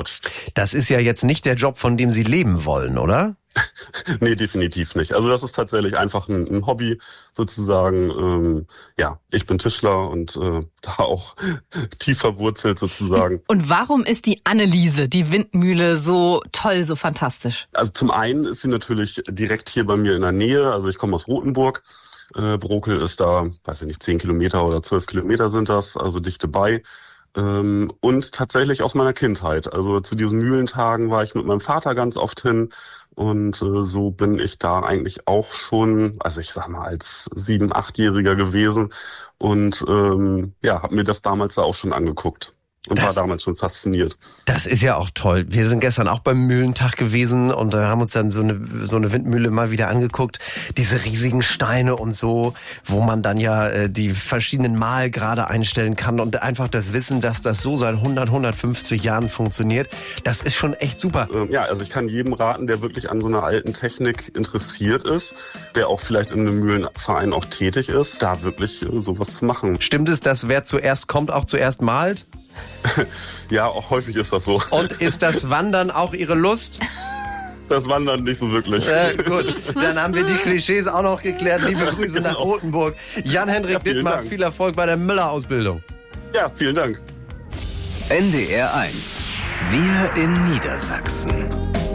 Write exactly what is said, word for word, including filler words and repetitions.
gerutscht. Das ist ja jetzt nicht der Job, von dem Sie leben wollen, oder? Nee, definitiv nicht. Also das ist tatsächlich einfach ein, ein Hobby sozusagen. Ähm, ja, ich bin Tischler und äh, da auch tief verwurzelt sozusagen. Und warum ist die Anneliese, die Windmühle, so toll, so fantastisch? Also zum einen ist sie natürlich direkt hier bei mir in der Nähe. Also ich komme aus Rothenburg. Äh, Brokel ist da, weiß ich nicht, zehn Kilometer oder zwölf Kilometer sind das, also dichte bei. Ähm, und tatsächlich aus meiner Kindheit. Also zu diesen Mühlentagen war ich mit meinem Vater ganz oft hin. Und äh, so bin ich da eigentlich auch schon, also ich sag mal als sieben-, achtjähriger gewesen und ähm, ja, habe mir das damals da auch schon angeguckt. Und Das, war damals schon fasziniert. Das ist ja auch toll. Wir sind gestern auch beim Mühlentag gewesen und äh, haben uns dann so eine so eine Windmühle mal wieder angeguckt. Diese riesigen Steine und so, wo man dann ja äh, die verschiedenen Malgrade einstellen kann und einfach das Wissen, dass das so seit hundert, hundertfünfzig Jahren funktioniert, das ist schon echt super. Ähm, ja, also ich kann jedem raten, der wirklich an so einer alten Technik interessiert ist, der auch vielleicht in einem Mühlenverein auch tätig ist, da wirklich äh, sowas zu machen. Stimmt es, dass wer zuerst kommt, auch zuerst malt? Ja, auch häufig ist das so. Und ist das Wandern auch Ihre Lust? Das Wandern nicht so wirklich. Äh, gut, dann haben wir die Klischees auch noch geklärt. Liebe Grüße nach Rothenburg. Jan-Henrik Ja, vielen Dittmar, Dank. viel Erfolg bei der Müller-Ausbildung. Ja, vielen Dank. N D R eins. Wir in Niedersachsen.